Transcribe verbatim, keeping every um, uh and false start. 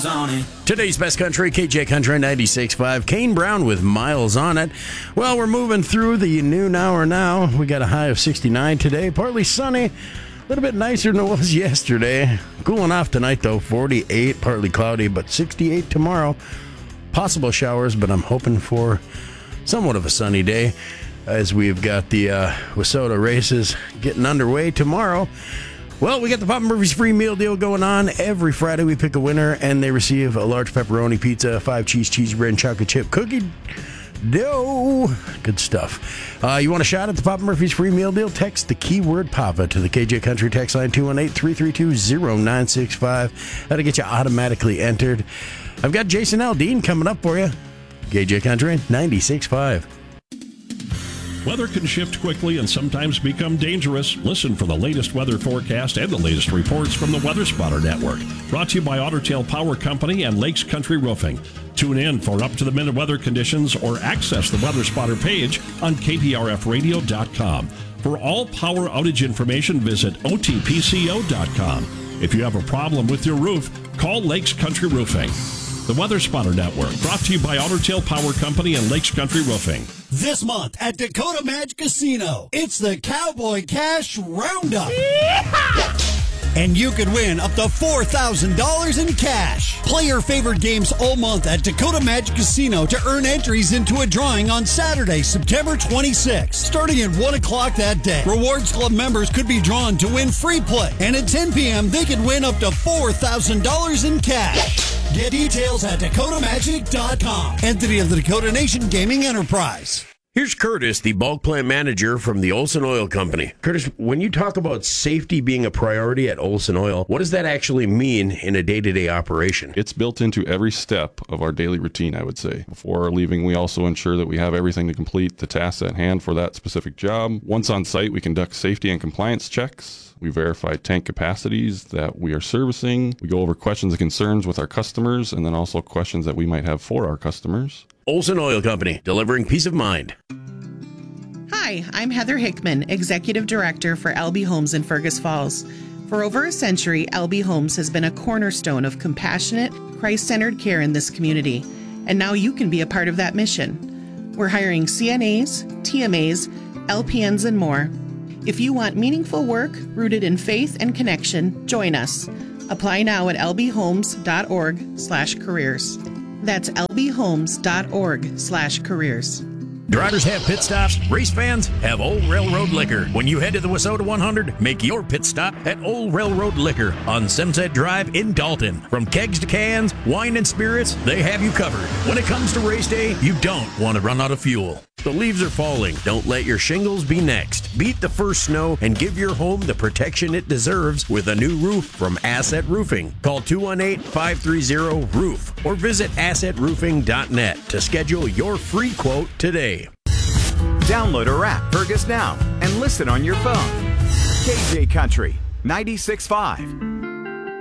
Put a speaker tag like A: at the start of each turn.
A: on it.
B: Today's best country, K J Country ninety-six point five. Kane Brown with Miles on it. Well, we're moving through the noon hour now. We got a high of sixty-nine today. Partly sunny. A little bit nicer than it was yesterday. Cooling off tonight, though. forty-eight, partly cloudy, but sixty-eight tomorrow. Possible showers, but I'm hoping for somewhat of a sunny day as we've got the uh, Wissota races getting underway tomorrow. Well, we got the Papa Murphy's free meal deal going on. Every Friday we pick a winner, and they receive a large pepperoni pizza, five cheese, cheese bread, and chocolate chip cookie dough. Good stuff. Uh, you want a shot at the Papa Murphy's free meal deal? Text the keyword Papa to the K J Country text line two one eight, three three two, zero nine six five. That'll get you automatically entered. I've got Jason Aldean coming up for you. K J Country ninety-six point five.
C: Weather can shift quickly and sometimes become dangerous. Listen for the latest weather forecast and the latest reports from the Weather Spotter Network. Brought to you by Otter Tail Power Company and Lakes Country Roofing. Tune in for up-to-the-minute weather conditions or access the Weather Spotter page on K P R F radio dot com. For all power outage information, visit O T P C O dot com. If you have a problem with your roof, call Lakes Country Roofing. The Weather Spotter Network, brought to you by Otter Tail Power Company and Lakes Country Roofing.
D: This month at Dakota Magic Casino, it's the Cowboy Cash Roundup.
E: Yeehaw!
D: And you could win up to four thousand dollars in cash. Play your favorite games all month at Dakota Magic Casino to earn entries into a drawing on Saturday, September twenty-sixth, starting at one o'clock that day. Rewards Club members could be drawn to win free play. And at ten p.m., they could win up to four thousand dollars in cash. Get details at Dakota Magic dot com. Entity of the Dakota Nation Gaming Enterprise.
B: Here's Curtis, the bulk plant manager from the Olson Oil Company. Curtis, when you talk about safety being a priority at Olson Oil, what does that actually mean in a day-to-day operation?
F: It's built into every step of our daily routine, I would say. Before leaving, we also ensure that we have everything to complete the tasks at hand for that specific job. Once on site, we conduct safety and compliance checks. We verify tank capacities that we are servicing. We go over questions and concerns with our customers, and then also questions that we might have for our customers.
B: Olson Oil Company, delivering peace of mind.
G: Hi, I'm Heather Hickman, Executive Director for L B Homes in Fergus Falls. For over a century, L B Homes has been a cornerstone of compassionate, Christ-centered care in this community, and now you can be a part of that mission. We're hiring C N As, T M As, L P Ns, and more. If you want meaningful work rooted in faith and connection, join us. Apply now at lbhomes.org slash careers. That's lbhomes.org slash careers.
B: Drivers have pit stops. Race fans have Old Railroad Liquor. When you head to the Wissota one hundred, make your pit stop at Old Railroad Liquor on Sunset Drive in Dalton. From kegs to cans, wine and spirits, they have you covered. When it comes to race day, you don't want to run out of fuel. The leaves are falling. Don't let your shingles be next. Beat the first snow and give your home the protection it deserves with a new roof from Asset Roofing. Call two one eight, five three zero, roof or visit asset roofing dot net to schedule your free quote today.
H: Download our app, Fergus Now, and listen on your phone. K J Country ninety-six point five.